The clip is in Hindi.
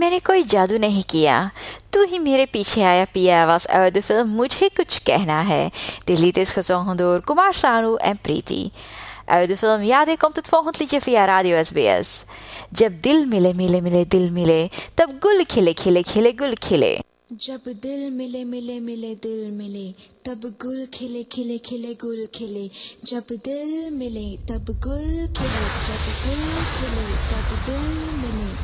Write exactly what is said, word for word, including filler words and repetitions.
मैंने कोई जादू नहीं किया, तू ही मेरे पीछे आया पिया was uit de film मुझे कुछ कहना है. Dit lied is gezongen door Kumar Sanu en Preeti. Uit de film Ja, dit komt het volgend liedje via Radio S B S. जब दिल मिले मिले मिले दिल मिले तब गुल खिले खिले खिले गुल खिले. जब दिल मिले मिले मिले दिल मिले तब गुल खिले खिले खिले गुल खिले. जब दिल मिले तब गुल खिले, जब गुल खिले तब दिल मिले.